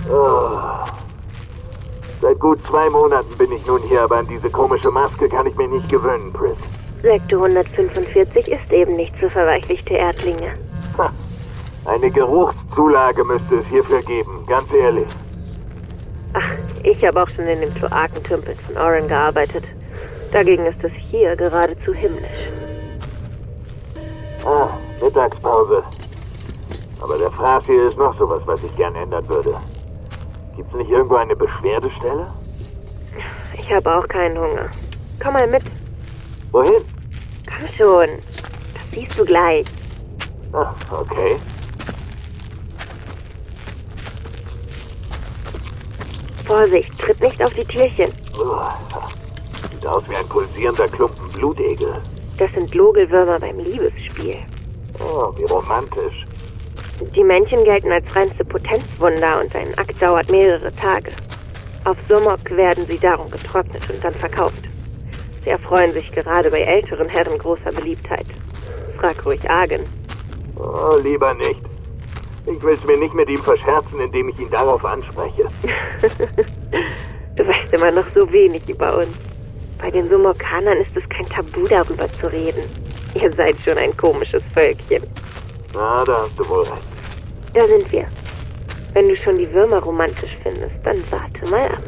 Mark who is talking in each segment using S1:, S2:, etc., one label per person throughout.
S1: Oh. Seit gut 2 Monaten bin ich nun hier, aber an diese komische Maske kann ich mir nicht gewöhnen, Pris.
S2: Sektor 145 ist eben nicht für verweichlichte Erdlinge.
S1: Ha. Eine Geruchszulage müsste es hierfür geben, ganz ehrlich.
S2: Ach, ich habe auch schon in den Kloakentümpeln von Oren gearbeitet. Dagegen ist es hier geradezu himmlisch.
S1: Ah, Mittagspause. Aber der Fraß hier ist noch sowas, was ich gern ändern würde. Gibt's nicht irgendwo eine Beschwerdestelle?
S2: Ich habe auch keinen Hunger. Komm mal mit.
S1: Wohin?
S2: Komm schon. Das siehst du gleich.
S1: Ah, okay.
S2: Vorsicht, tritt nicht auf die Tierchen.
S1: Sieht aus wie ein pulsierender Klumpen Blutegel.
S2: Das sind Logelwürmer beim Liebesspiel.
S1: Oh, wie romantisch.
S2: Die Männchen gelten als reinste Potenzwunder und ein Akt dauert mehrere Tage. Auf Sumok werden sie darum getrocknet und dann verkauft. Sie erfreuen sich gerade bei älteren Herren großer Beliebtheit. Frag ruhig Argen.
S1: Oh, lieber nicht. Ich will es mir nicht mit ihm verscherzen, indem ich ihn darauf anspreche.
S2: Du weißt immer noch so wenig über uns. Bei den Sumokanern ist es kein Tabu, darüber zu reden. Ihr seid schon ein komisches Völkchen.
S1: Na, da hast du wohl recht.
S2: Da sind wir. Wenn du schon die Würmer romantisch findest, dann warte mal ab.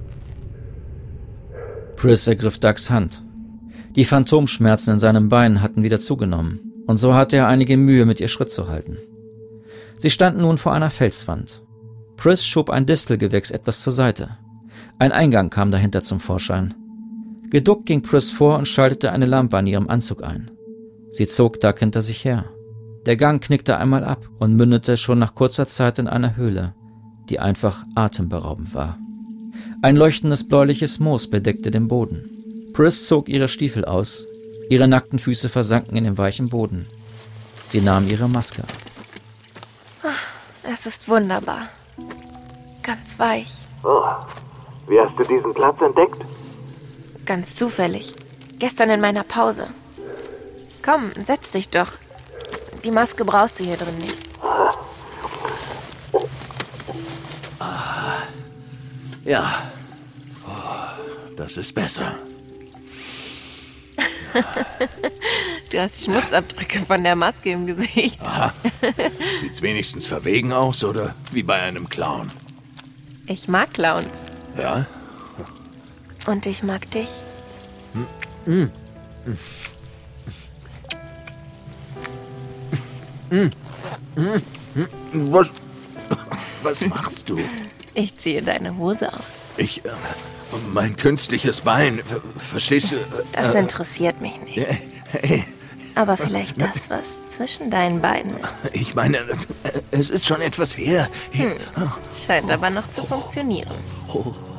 S3: Pris ergriff Dougs Hand. Die Phantomschmerzen in seinem Bein hatten wieder zugenommen, und so hatte er einige Mühe, mit ihr Schritt zu halten. Sie standen nun vor einer Felswand. Pris schob ein Distelgewächs etwas zur Seite. Ein Eingang kam dahinter zum Vorschein. Geduckt ging Pris vor und schaltete eine Lampe an ihrem Anzug ein. Sie zog Doug hinter sich her. Der Gang knickte einmal ab und mündete schon nach kurzer Zeit in einer Höhle, die einfach atemberaubend war. Ein leuchtendes bläuliches Moos bedeckte den Boden. Pris zog ihre Stiefel aus. Ihre nackten Füße versanken in den weichen Boden. Sie nahm ihre Maske ab.
S4: Es ist wunderbar. Ganz weich.
S1: Oh, wie hast du diesen Platz entdeckt?
S4: Ganz zufällig. Gestern in meiner Pause. Komm, setz dich doch. Die Maske brauchst du hier drin nicht.
S5: Ja. Oh, das ist besser.
S4: Du hast Schmutzabdrücke von der Maske im Gesicht.
S5: Aha. Sieht's wenigstens verwegen aus oder wie bei einem Clown?
S4: Ich mag Clowns.
S5: Ja?
S4: Und ich mag dich.
S5: Was machst du?
S4: Ich ziehe deine Hose aus.
S5: Mein künstliches Bein, verstehst du?
S4: Das interessiert mich nicht. Aber vielleicht das, was zwischen deinen Beinen ist.
S5: Ich meine, es ist schon etwas her.
S4: Scheint aber noch zu funktionieren.